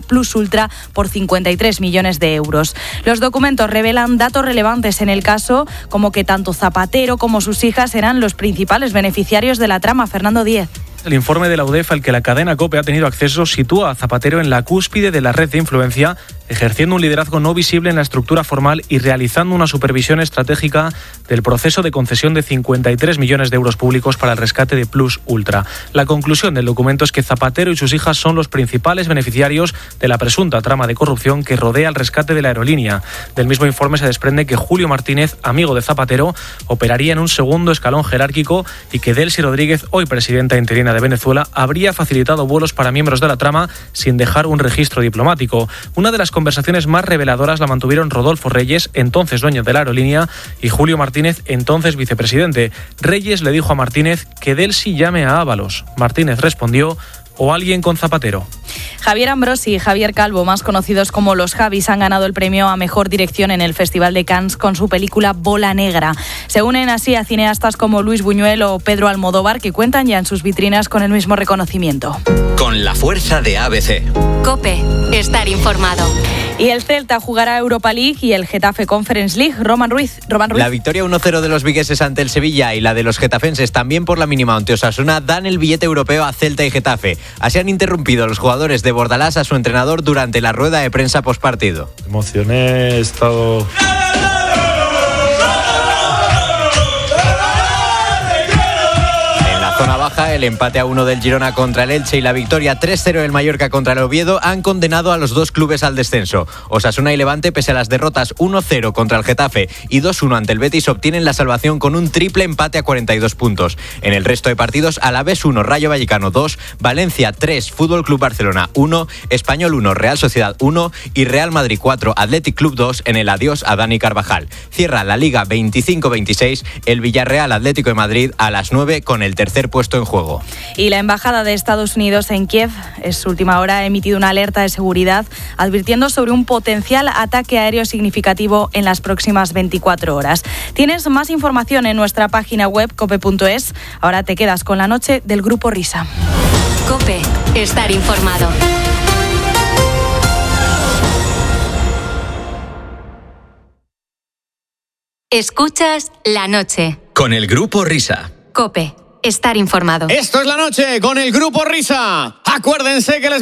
Plus Ultra por 53 millones de euros. Los documentos revelan datos relevantes en el caso, como que tanto Zapatero como sus hijas eran los principales beneficiarios de la trama. Fernando Díez. El informe de la UDEF al que la cadena COPE ha tenido acceso sitúa a Zapatero en la cúspide de la red de influencia, ejerciendo un liderazgo no visible en la estructura formal y realizando una supervisión estratégica del proceso de concesión de 53 millones de euros públicos para el rescate de Plus Ultra. La conclusión del documento es que Zapatero y sus hijas son los principales beneficiarios de la presunta trama de corrupción que rodea el rescate de la aerolínea. Del mismo informe se desprende que Julio Martínez, amigo de Zapatero, operaría en un segundo escalón jerárquico y que Delcy Rodríguez, hoy presidenta interina de Venezuela, habría facilitado vuelos para miembros de la trama sin dejar un registro diplomático. Una de las conversaciones más reveladoras la mantuvieron Rodolfo Reyes, entonces dueño de la aerolínea, y Julio Martínez, entonces vicepresidente. Reyes le dijo a Martínez que Delcy llame a Ábalos. Martínez respondió: o alguien con Zapatero. Javier Ambrosi y Javier Calvo, más conocidos como los Javis, han ganado el premio a Mejor Dirección en el Festival de Cannes con su película Bola Negra. Se unen así a cineastas como Luis Buñuel o Pedro Almodóvar, que cuentan ya en sus vitrinas con el mismo reconocimiento. Con la fuerza de ABC. COPE. Estar informado. Y el Celta jugará Europa League y el Getafe Conference League. Román Ruiz. La victoria 1-0 de los vigueses ante el Sevilla y la de los getafenses también por la mínima ante Osasuna dan el billete europeo a Celta y Getafe. Así han interrumpido los jugadores de Bordalás a su entrenador durante la rueda de prensa postpartido. Emocioné, he estado... Zona baja, el empate a 1 del Girona contra el Elche y la victoria 3-0 del Mallorca contra el Oviedo han condenado a los dos clubes al descenso. Osasuna y Levante, pese a las derrotas 1-0 contra el Getafe y 2-1 ante el Betis, obtienen la salvación con un triple empate a 42 puntos. En el resto de partidos, Alavés 1, Rayo Vallecano 2, Valencia 3, Fútbol Club Barcelona 1, Español 1, Real Sociedad 1 y Real Madrid 4, Athletic Club 2 en el adiós a Dani Carvajal. Cierra la Liga 25-26 el Villarreal Atlético de Madrid a las 9 con el tercer puesto en juego. Y la Embajada de Estados Unidos en Kiev, en su última hora, ha emitido una alerta de seguridad advirtiendo sobre un potencial ataque aéreo significativo en las próximas 24 horas. Tienes más información en nuestra página web cope.es. Ahora te quedas con la noche del Grupo Risa. COPE. Estar informado. Escuchas La Noche. Con el Grupo Risa. COPE. Estar informado. Esto es La Noche con el Grupo Risa. Acuérdense que les